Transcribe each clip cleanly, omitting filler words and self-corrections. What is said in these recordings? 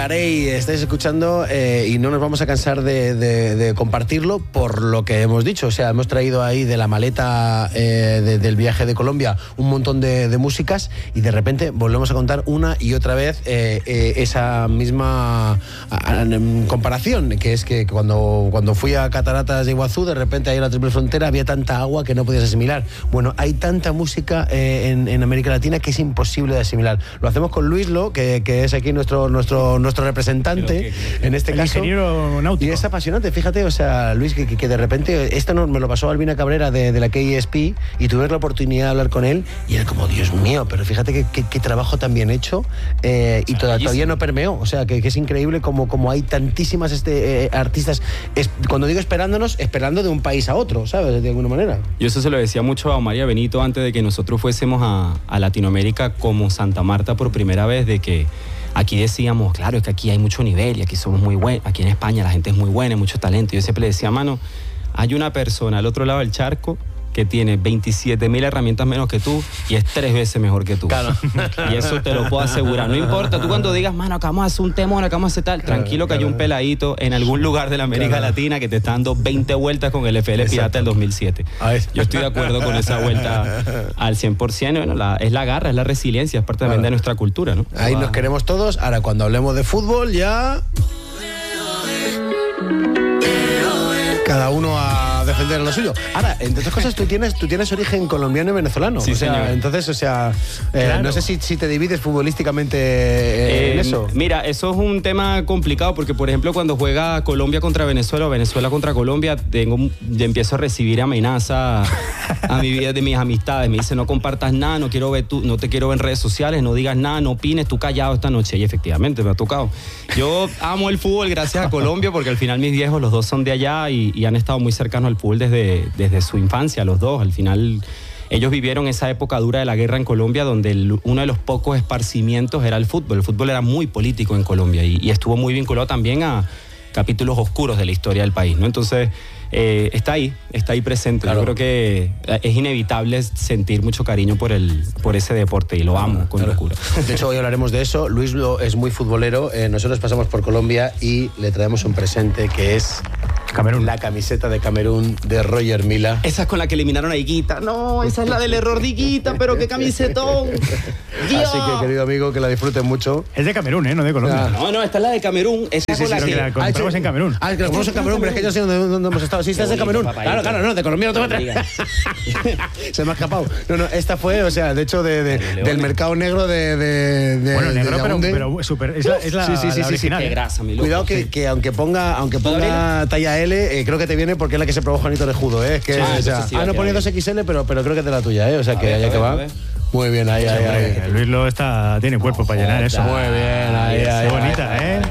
Carey, estáis escuchando y no nos vamos a cansar de compartirlo por lo que hemos dicho. O sea, hemos traído ahí de la maleta del viaje de Colombia un montón de músicas y de repente volvemos a contar una y otra vez esa misma comparación, que es que cuando fui a Cataratas de Iguazú, de repente ahí en la triple frontera había tanta agua que no podías asimilar. Bueno, hay tanta música en América Latina que es imposible de asimilar. Lo hacemos con Luislo, que es aquí nuestro representante, en este caso. Ingeniero náutico. Y es apasionante, fíjate, o sea, Luis, que de repente, esto me lo pasó Albina Cabrera de la KESP, y tuve la oportunidad de hablar con él, y era como, Dios mío, pero fíjate qué trabajo tan bien hecho, y todavía no permeó, o sea, que es increíble como hay tantísimas artistas, cuando digo esperando de un país a otro, ¿sabes? De alguna manera. Yo eso se lo decía mucho a María Benito antes de que nosotros fuésemos a Latinoamérica como Santa Marta por primera vez, de que aquí decíamos, claro, es que aquí hay mucho nivel y aquí somos muy buenos, aquí en España la gente es muy buena, hay mucho talento. Yo siempre le decía, mano, hay una persona al otro lado del charco que tiene 27.000 herramientas menos que tú y es 3 veces mejor que tú. Claro. Y eso te lo puedo asegurar. No importa, tú cuando digas, mano, acá vamos a hacer un temón, acá vamos a hacer tal, tranquilo que hay un peladito en algún lugar de la América Latina que te está dando 20 vueltas con el FL Pirata del 2007. Yo estoy de acuerdo con esa vuelta al 100%. Bueno, es la garra, es la resiliencia, es parte también de nuestra cultura, ¿no? Ahí nos queremos todos. Ahora, cuando hablemos de fútbol, ya cada uno a defender lo suyo. Ahora, entre otras cosas, tú tienes origen colombiano y venezolano. Sí, señor. Entonces, claro. No sé si te divides futbolísticamente en eso. Mira, eso es un tema complicado porque, por ejemplo, cuando juega Colombia contra Venezuela o Venezuela contra Colombia, empiezo a recibir amenazas a mi vida de mis amistades. Me dicen, no compartas nada, no te quiero ver en redes sociales, no digas nada, no opines, tú callado esta noche. Y efectivamente, me ha tocado. Yo amo el fútbol gracias a Colombia porque al final mis viejos, los dos son de allá y han estado muy cercanos al fútbol desde su infancia, los dos. Al final ellos vivieron esa época dura de la guerra en Colombia donde uno de los pocos esparcimientos era el fútbol. El fútbol era muy político en Colombia y estuvo muy vinculado también a capítulos oscuros de la historia del país, ¿no? Entonces está ahí presente. Claro. Yo creo que es inevitable sentir mucho cariño por ese deporte y lo amo con locura. De hecho, hoy hablaremos de eso. Luis es muy futbolero. Nosotros pasamos por Colombia y le traemos un presente que es Camerún. La camiseta de Camerún de Roger Mila. Esa es con la que eliminaron a Higuita. No, esa es la del error de Higuita, pero qué camisetón. Dios. Así que, querido amigo, que la disfruten mucho. Es de Camerún, no de Colombia. No, esta es la de Camerún. Esa es la que la compramos en Camerún. Que la compramos en Camerún, pero es que yo no sé dónde hemos estado. Sí, esta es de Camerún. Claro, no, de Colombia no te va a traer. Se me ha escapado. No, esta fue, o sea, de hecho, del mercado negro de bueno, negro, pero súper. Es la original. Qué grasa, mi loco. Cuidado que aunque ponga talla L, creo que te viene porque es la que se probó Juanito de Judo, ¿eh? Es que, no ponía 2XL, pero creo que es de la tuya, ¿eh? O sea, que allá que va. Muy bien, ahí. Luis tiene cuerpo para llenar eso. Muy bien, ahí. Qué bonita, ¿eh?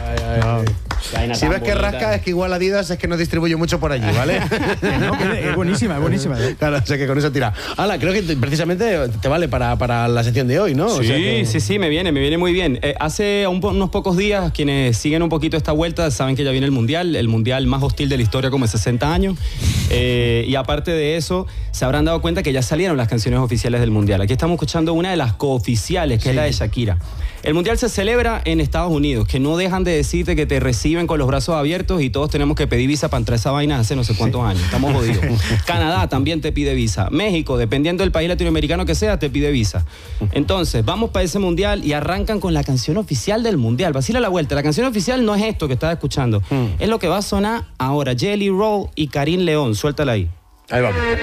Si ves que rasca, es que igual Adidas es que no distribuye mucho por allí, ¿vale? Es buenísima. Claro, o sea que con eso tira. Hala, creo que precisamente te vale para la sección de hoy, ¿no? Sí, o sea que... sí, me viene muy bien. Hace unos pocos días, quienes siguen un poquito esta vuelta saben que ya viene el mundial más hostil de la historia como en 60 años. Y aparte de eso, se habrán dado cuenta que ya salieron las canciones oficiales del mundial. Aquí estamos escuchando una de las cooficiales, que es la de Shakira. El mundial se celebra en Estados Unidos, que no dejan de decirte que te reciben con los brazos abiertos y todos tenemos que pedir visa para entrar a esa vaina hace no sé cuántos años. Estamos jodidos. Canadá también te pide visa. México, dependiendo del país latinoamericano que sea, te pide visa. Entonces, vamos para ese mundial y arrancan con la canción oficial del mundial. Vacila la vuelta. La canción oficial no es esto que estás escuchando. Es lo que va a sonar ahora. Jelly Roll y Karim León. Suéltala ahí. Ahí vamos.